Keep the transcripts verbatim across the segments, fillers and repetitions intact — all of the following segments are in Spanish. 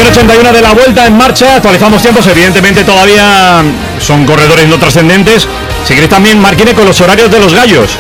ochenta y uno de la Vuelta en marcha. Actualizamos tiempos, evidentemente todavía son corredores no trascendentes. Si queréis también, Marquine, con los horarios de los gallos.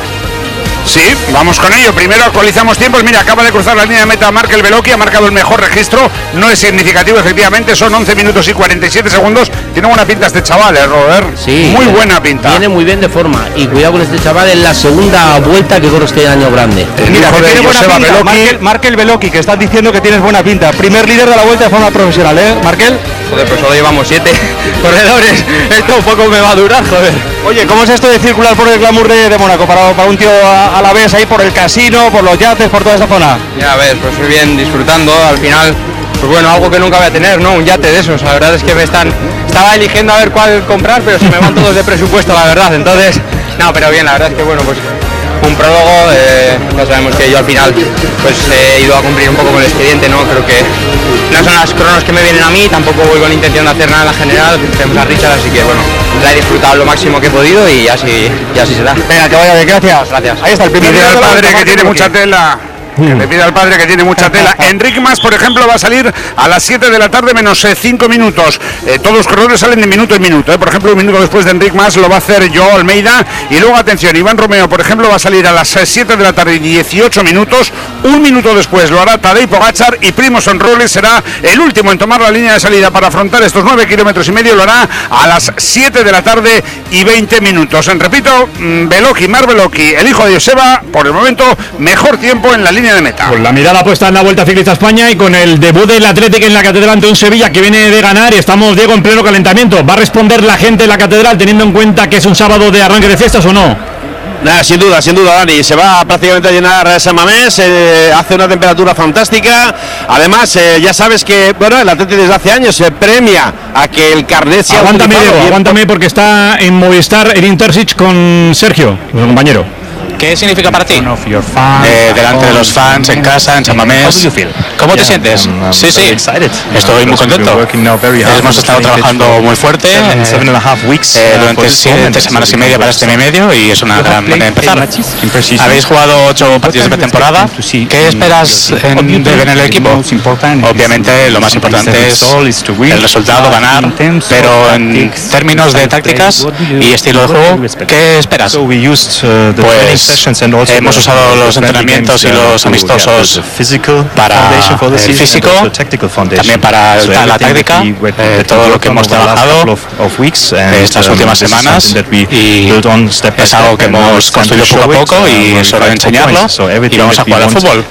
Sí, vamos con ello. Primero actualizamos tiempos. Mira, acaba de cruzar la línea de meta Markel Beloki, ha marcado el mejor registro. No es significativo, efectivamente, son once minutos y cuarenta y siete segundos. Tiene buena pinta este chaval, ¿eh, Robert? Sí. Muy buena pinta. Viene muy bien de forma. Y cuidado con este chaval en la segunda vuelta que corre este año grande. El Mira, que tiene buena pinta. Beloki. Markel, Markel Beloki, que estás diciendo que tienes buena pinta. Primer líder de la Vuelta de forma profesional, ¿eh, Markel? Joder, pues solo llevamos siete corredores. Esto un poco me va a durar, joder. Oye, ¿cómo es esto de circular por el glamour de, de Mónaco? Para, para un tío a, a la vez ahí por el casino, por los yates, por toda esta zona. Ya ves, pues muy bien, disfrutando. Al final, pues bueno, algo que nunca voy a tener, ¿no? Un yate de esos. La verdad es que me están... Estaba eligiendo a ver cuál comprar, pero se me van todos de presupuesto, la verdad. Entonces, no, pero bien, la verdad es que bueno, pues... un prólogo, eh, ya sabemos que yo al final pues he ido a cumplir un poco con el expediente, ¿no? Creo que no son las cronos que me vienen a mí, tampoco voy con intención de hacer nada en la general, tenemos a Richard, así que bueno, la he disfrutado lo máximo que he podido y así, y así será. Venga, que vaya bien, gracias. Gracias. Ahí está el primer Pide día al de la padre Vuelta, que tiene Markel mucha Beloki. tela. Que le pide al padre que tiene mucha tela. Enric Mas, por ejemplo, va a salir a las siete de la tarde menos cinco minutos. Eh, todos los corredores salen de minuto en minuto. Eh. Por ejemplo, un minuto después de Enric Mas lo va a hacer Joao Almeida. Y luego, atención, Iván Romeo, por ejemplo, va a salir a las siete de la tarde y dieciocho minutos. Un minuto después lo hará Tadej Pogačar y Primož Roglič será el último en tomar la línea de salida para afrontar estos nueve kilómetros y medio. Lo hará a las siete de la tarde y veinte minutos. En, repito, Beloki, Marc Beloki, el hijo de Joseba, por el momento, mejor tiempo en la línea de meta. Con la mirada puesta en la Vuelta Ciclista España y con el debut del Athletic en la Catedral ante un Sevilla que viene de ganar, y estamos, Diego, en pleno calentamiento. ¿Va a responder la gente en la Catedral teniendo en cuenta que es un sábado de arranque de fiestas o no? Nah, sin duda, sin duda, Dani, se va prácticamente a llenar San Mamés, eh, hace una temperatura fantástica. Además, eh, ya sabes que, bueno, el Athletic desde hace años se premia a que el carnet sea Aguántame, utilizado. Diego, aguántame, porque está en Movistar el Intersic con Sergio, nuestro compañero. ¿Qué significa para ti? Eh, delante de los fans, en casa, en San Mamés. ¿Cómo te sientes? Sí, sí, estoy muy contento. Hemos estado trabajando muy fuerte eh, durante siete semanas y media para este medio y es una gran manera de empezar. Habéis jugado ocho partidos de pretemporada. ¿Qué esperas en, de ver en el equipo? Obviamente lo más importante es el resultado, ganar, pero en términos de tácticas y estilo de juego, ¿qué esperas? Pues hemos usado los entrenamientos y los amistosos para el físico, también para la, la táctica, eh, todo lo que hemos trabajado estas últimas semanas, y es algo que hemos construido poco a poco y es hora de enseñarlo, y vamos a jugar al fútbol,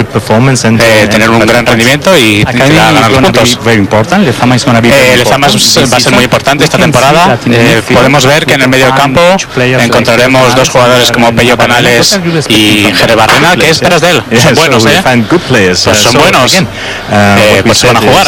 eh, tener un gran rendimiento y ganar los puntos. Eh, Lezama va a ser muy importante esta temporada. Eh, podemos ver que en el medio del campo encontraremos dos jugadores como Pello Canales y Jere Barrena. ¿Qué esperas de él? Son buenos, ¿eh? Pues son buenos. Eh, pues se van a jugar.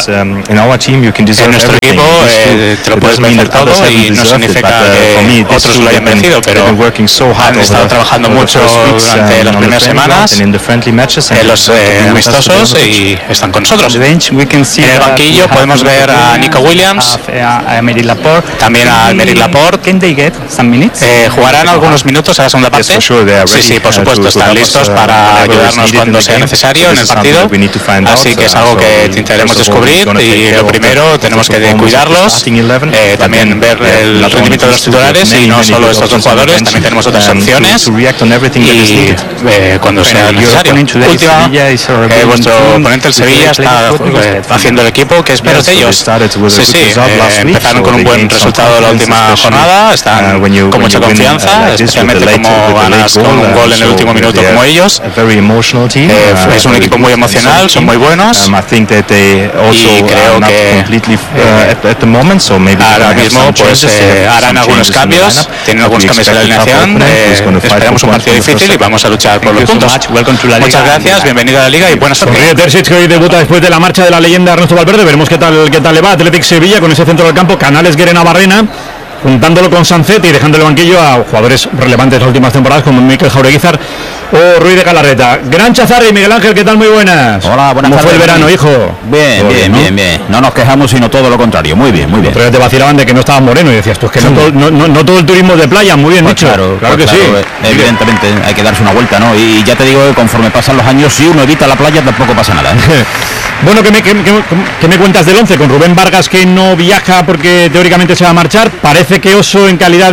En nuestro equipo eh, te lo puedes merecer todo y no significa que otros lo hayan merecido, pero han estado trabajando mucho durante las primeras semanas en los eh, amistosos y están con nosotros. En el banquillo podemos ver a Nico Williams, también a Aymeric Laporte. Eh, jugarán algunos minutos a la segunda parte. Sí, sí, por supuesto, están listos para ayudarnos cuando sea necesario en el partido, así que es algo que intentaremos descubrir y lo primero tenemos que cuidarlos, eh, también ver el rendimiento de los titulares y no solo estos dos jugadores, también tenemos otras opciones y eh, cuando sea necesario. Última, eh, vuestro oponente el Sevilla está eh, haciendo el equipo. ¿Qué esperas de ellos? Sí, sí, eh, empezaron con un buen resultado en la última jornada, están con mucha confianza, especialmente como ganas con un gol en el último minuto como ellos. Eh, es un equipo muy emocional, son muy buenos y creo que eh, ahora mismo pues eh, harán algunos cambios, tienen algunos cambios en la alineación. Eh, esperamos un partido difícil y vamos a luchar por los puntos. Muchas gracias, bienvenido a la Liga y buena suerte. Terzic, que hoy debuta después de la marcha de la leyenda Ernesto Valverde. Veremos qué tal, qué tal le va. Athletic Sevilla con ese centro del campo, Canales, Guerena, Barrena, juntándolo con Sancet y dejando el banquillo a jugadores relevantes de las últimas temporadas como Mikel Jaureguizar o Ruiz de Galarreta. Gran Chazarri, Miguel Ángel, ¿qué tal? Muy buenas. Hola, buenas tardes. ¿Cómo fue el verano, hijo? Bien, bien, bien, ¿no? bien, bien. No nos quejamos, sino todo lo contrario. Muy bien, muy bien. Pero te vacilaban de que no estabas moreno y decías, tú es que no, todo, no, no, no todo el turismo de playa, muy bien pues dicho. Claro, claro pues que claro, sí. Evidentemente hay que darse una vuelta, ¿no? Y ya te digo que conforme pasan los años, si uno evita la playa, tampoco pasa nada, ¿eh? Bueno, ¿qué me, qué, qué, qué me cuentas del once? Con Rubén Vargas, que no viaja porque teóricamente se va a marchar. Parece que Oso en calidad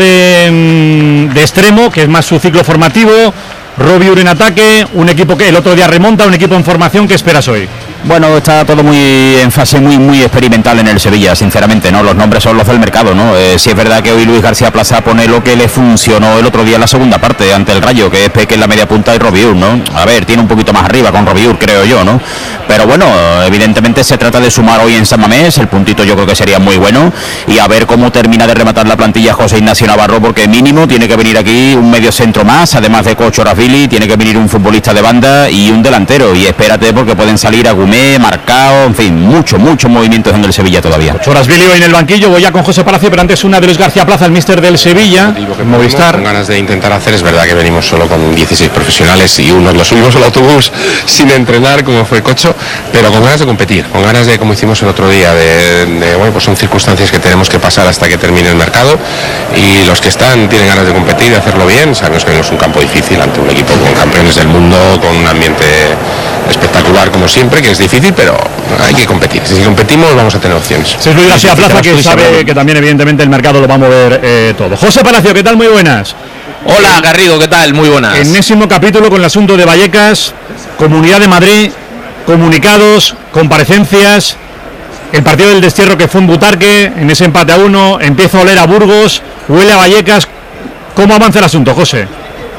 de, de extremo, que es más su ciclo formativo. Robiur en ataque, un equipo que el otro día remonta, un equipo en formación. ¿Qué esperas hoy? Bueno, está todo muy en fase muy muy experimental en el Sevilla, sinceramente, ¿no? Los nombres son los del mercado, ¿no? Eh, sí es verdad que hoy Luis García Plaza pone lo que le funcionó el otro día en la segunda parte ante el Rayo, que es Peque en la media punta y Robiur, ¿no? A ver, tiene un poquito más arriba con Robiur, creo yo, ¿no? Pero bueno, evidentemente se trata de sumar hoy en San Mamés, el puntito yo creo que sería muy bueno, y a ver cómo termina de rematar la plantilla José Ignacio Navarro, porque mínimo tiene que venir aquí un medio centro más, además de Cocho Rasvili, tiene que venir un futbolista de banda y un delantero, y espérate porque pueden salir a Gumé, Marcao, en fin, mucho, muchos movimientos en el Sevilla todavía. Rasvili hoy en el banquillo, voy ya con José Palacio, pero antes una de Luis García Plaza, el míster del Sevilla, Movistar. Con ganas de intentar hacer, es verdad que venimos solo con dieciséis profesionales y unos los subimos al autobús sin entrenar, como fue Cocho, pero con ganas de competir, con ganas de, como hicimos el otro día, de, de bueno, pues son circunstancias que tenemos que pasar hasta que termine el mercado, y los que están tienen ganas de competir, de hacerlo bien. Sabemos que es un campo difícil ante un equipo con campeones del mundo, con un ambiente espectacular como siempre, que es difícil, pero hay que competir. Si competimos vamos a tener opciones. Sí, es Luis García Plaza, que sabe que también evidentemente el mercado lo va a mover eh, todo. José Palacio, ¿qué tal? Muy buenas. Hola Garrido, ¿qué tal? Muy buenas. Enésimo capítulo con el asunto de Vallecas, Comunidad de Madrid, comunicados, comparecencias, el partido del destierro que fue en Butarque, en ese empate a uno, empieza a oler a Burgos, huele a Vallecas. ¿Cómo avanza el asunto, José?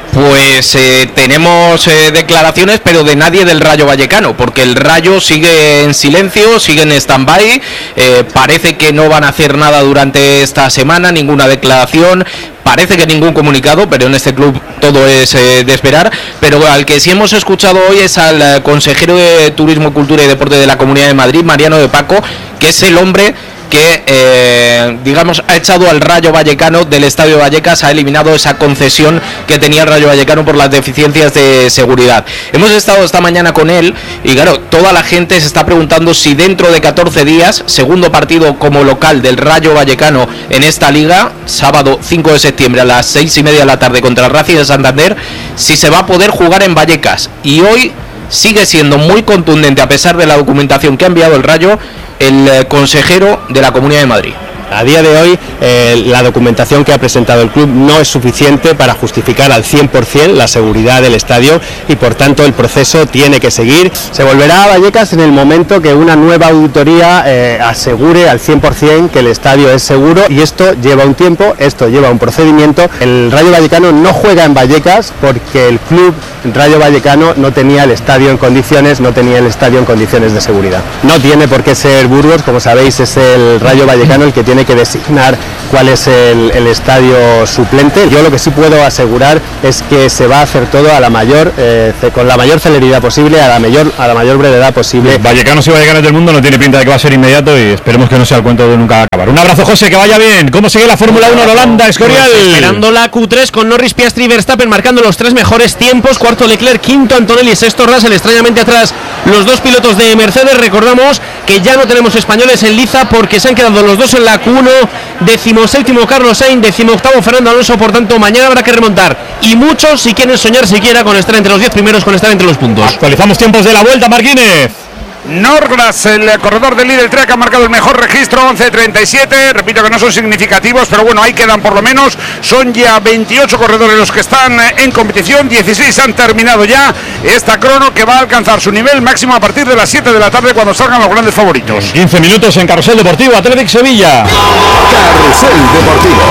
Pues eh, tenemos eh, declaraciones, pero de nadie del Rayo Vallecano, porque el Rayo sigue en silencio, sigue en stand-by, eh, parece que no van a hacer nada durante esta semana, ninguna declaración, parece que ningún comunicado, pero en este club todo es eh, de esperar. Pero al que sí hemos escuchado hoy es al eh, consejero de Turismo, Cultura y Deporte de la Comunidad de Madrid, Mariano de Paco, que es el hombre que, eh, digamos, ha echado al Rayo Vallecano del Estadio Vallecas, ha eliminado esa concesión que tenía el Rayo Vallecano por las deficiencias de seguridad. Hemos estado esta mañana con él y, claro, toda la gente se está preguntando si dentro de catorce días, segundo partido como local del Rayo Vallecano en esta liga, sábado cinco de septiembre a las seis y media de la tarde contra el Racing de Santander, si se va a poder jugar en Vallecas. Y hoy sigue siendo muy contundente, a pesar de la documentación que ha enviado el Rayo, el eh, consejero de la Comunidad de Madrid. A día de hoy, eh, la documentación que ha presentado el club no es suficiente para justificar al cien por ciento la seguridad del estadio y, por tanto, el proceso tiene que seguir. Se volverá a Vallecas en el momento que una nueva auditoría eh, asegure al cien por ciento que el estadio es seguro, y esto lleva un tiempo, esto lleva un procedimiento. El Rayo Vallecano no juega en Vallecas porque el club Rayo Vallecano no tenía el estadio en condiciones, no tenía el estadio en condiciones de seguridad. No tiene por qué ser Burgos, como sabéis, es el Rayo Vallecano el que tiene que designar cuál es el, el estadio suplente. Yo lo que sí puedo asegurar es que se va a hacer todo a la mayor, eh, con la mayor celeridad posible, a la mayor, a la mayor brevedad posible. Vallecanos y Vallecanos del mundo no tiene pinta de que va a ser inmediato, y esperemos que no sea el cuento de nunca acabar. Un abrazo, José, que vaya bien. ¿Cómo sigue la Fórmula uno en Holanda, Escorial? Pues esperando la Q tres con Norris, Piastri y Verstappen marcando los tres mejores tiempos. Cuarto Leclerc, quinto Antonelli, sexto Russell, extrañamente atrás los dos pilotos de Mercedes. Recordamos que ya no tenemos españoles en liza porque se han quedado los dos en la Q uno. Decimoséptimo Carlos Sainz, decimoctavo Fernando Alonso. Por tanto, mañana habrá que remontar, y muchos si quieren soñar siquiera con estar entre los diez primeros, con estar entre los puntos. Actualizamos tiempos de la vuelta, Marquínez. Norgras, el corredor del líder track, ha marcado el mejor registro, once treinta y siete. Repito que no son significativos, pero bueno, ahí quedan por lo menos. Son ya veintiocho corredores los que están en competición, dieciséis han terminado ya esta crono, que va a alcanzar su nivel máximo a partir de las siete de la tarde, cuando salgan los grandes favoritos. quince minutos en Carrusel Deportivo, Athletic Sevilla. Carrusel Deportivo,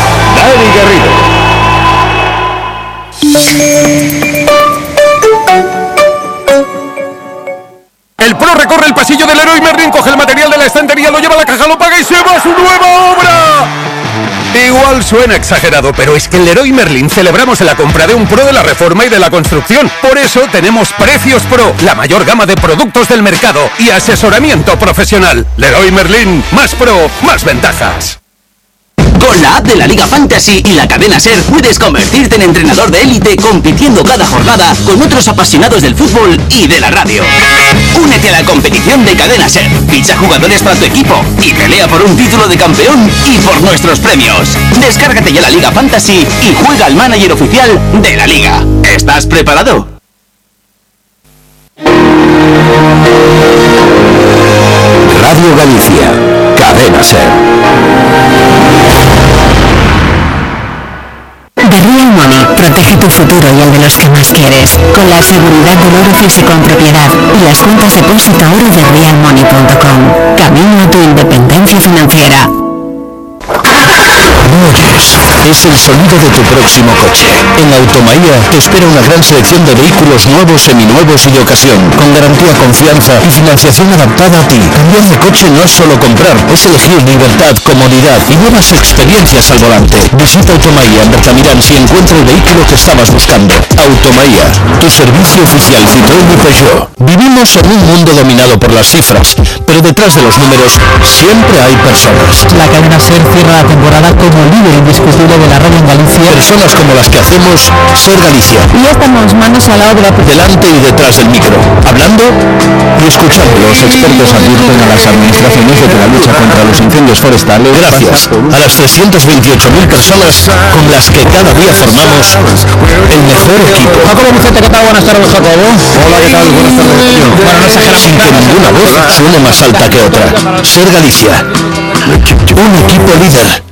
Dani Garrido. El Pro recorre el pasillo del Leroy Merlin, coge el material de la estantería, lo lleva a la caja, lo paga y se va a su nueva obra. Igual suena exagerado, pero es que en Leroy Merlin celebramos la compra de un Pro de la reforma y de la construcción. Por eso tenemos Precios Pro, la mayor gama de productos del mercado y asesoramiento profesional. Leroy Merlin, más Pro, más ventajas. Con la app de la Liga Fantasy y la cadena SER puedes convertirte en entrenador de élite compitiendo cada jornada con otros apasionados del fútbol y de la radio. Únete a la competición de cadena SER, ficha jugadores para tu equipo y pelea por un título de campeón y por nuestros premios. Descárgate ya la Liga Fantasy y juega al manager oficial de la Liga. ¿Estás preparado? Radio Galicia, cadena SER. The Real Money protege tu futuro y el de los que más quieres, con la seguridad del oro físico en propiedad y las cuentas depósito oro de real money punto com. Camino a tu independencia financiera. ¿No oyes? Es el sonido de tu próximo coche. En Automaía te espera una gran selección de vehículos nuevos, seminuevos y de ocasión, con garantía, confianza y financiación adaptada a ti. Cambiar de coche no es solo comprar, es elegir libertad, comodidad y nuevas experiencias al volante. Visita Automaía en Bertamirán y encuentra el vehículo que estabas buscando. Automaía, tu servicio oficial Citroën y Peugeot. Vivimos en un mundo dominado por las cifras, pero detrás de los números siempre hay personas. La cadena SER cierra la temporada como líder indiscutible de la radio en Galicia. Personas como las que hacemos SER Galicia. Y ya estamos manos a la obra. Delante y detrás del micro, hablando y escuchando. Los expertos advierten a las administraciones de que la lucha contra los incendios forestales... Gracias a las trescientas veintiocho mil personas con las que cada día formamos el mejor equipo. Jacobo Vicente, ¿qué tal? Buenas tardes, Jacobo. Hola, ¿qué tal? Buenas tardes. Bueno, no exageramos. Sin que ninguna voz suene más alta que otra. SER Galicia. Un equipo líder.